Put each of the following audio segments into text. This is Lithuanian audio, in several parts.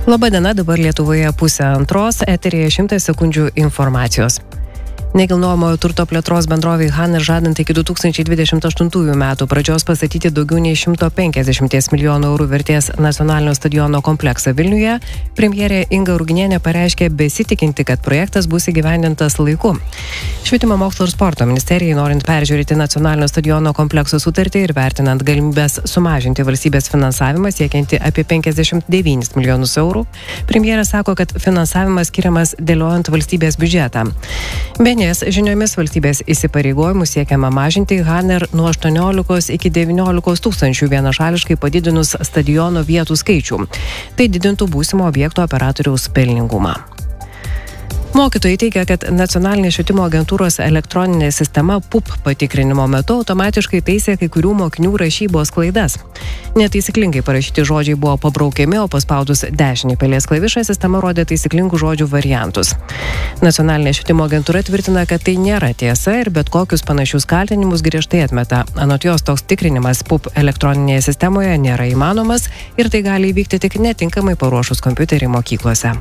Labadiena, dabar Lietuvoje 1:30, eteryje 100 sekundžių informacijos. Nekilnojamojo turto plėtros bendrovei Haner žadant iki 2028 metų pradžios pastatyti daugiau nei 150 milijonų eurų vertės nacionalinio stadiono kompleksą Vilniuje, premjerė Inga Ruginienė pareiškė besitikinti, kad projektas bus įgyvendintas laiku. Švietimo mokslo ir sporto ministerijai, norint peržiūrėti nacionalinio stadiono komplekso sutartį ir vertinant galimybės sumažinti valstybės finansavimą siekianti apie 59 milijonus eurų, premjerė sako, kad finansavimas skiriamas dėliojant valstybės biudžetą. Nes žiniomis valstybės įsipareigojimų siekiama mažinti Haner nuo 18 iki 19 tūkstančių vienašališkai padidinus stadiono vietų skaičių. Tai didintų būsimo objekto operatoriaus pelningumą. Mokytojai teigia, kad nacionalinė švietimo agentūros elektroninė sistema PUP patikrinimo metu automatiškai taisė kai kurių mokinių rašybos klaidas. Netaisyklingai parašyti žodžiai buvo pabraukiami, o paspaudus dešinį pelės klavišą sistema rodė taisyklingų žodžių variantus. Nacionalinė švietimo agentūra tvirtina, kad tai nėra tiesa ir bet kokius panašius kaltinimus griežtai atmeta. Anot jos toks tikrinimas PUP elektroninėje sistemoje nėra įmanomas ir tai gali įvykti tik netinkamai paruošus kompiuterį mokyklose.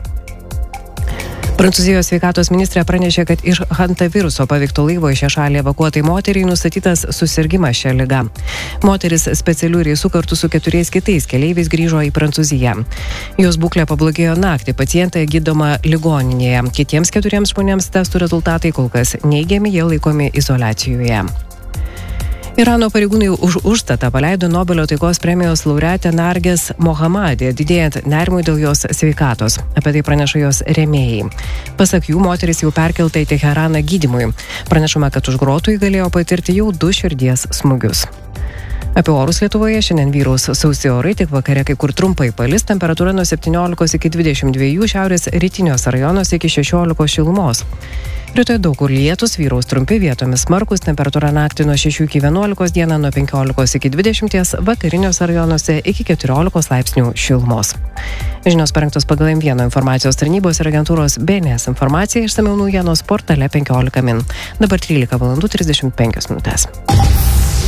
Prancūzijos sveikatos ministrė pranešė, kad iš hantaviruso paveikto laivo į šią šalį evakuotai moteriai nustatytas susirgimas šią ligą. Moteris specialių reisų kartu su 4 kitais keleiviais grįžo į Prancūziją. Jos būklė pablogėjo naktį, pacientė gydoma ligoninėje. Kitiems 4 žmonėms testų rezultatai kol kas neigiami, jie laikomi izoliacijoje. Irano pareigūnai už užstatą paleido Nobelio taikos premijos laureatę Narges Mohammadi, didėjant nerimui dėl jos sveikatos. Apie tai praneša jos rėmėjai. Pasak jų, moteris jau perkelta į Teheraną gydymui. Pranešama, kad už grotų ji galėjo patirti jau 2 širdies smūgius. Apie orus Lietuvoje šiandien vyraus sausi orai, tik vakare kai kur trumpai palis, temperatūra nuo 17 iki 22, šiaurės rytiniuose rajonuose iki 16 šilumos. Rytoj daug kur lietus, vyraus trumpi, vietomis smarkus, temperatūra naktį nuo 6 iki 11, dieną nuo 15 iki 20, vakariniuose rajonuose iki 14 laipsnių šilumos. Žinios parengtos pagal M1 informacijos tarnybos ir agentūros BNS informacija, išsamiau naujienos portale 15 min. Dabar 13:35 min.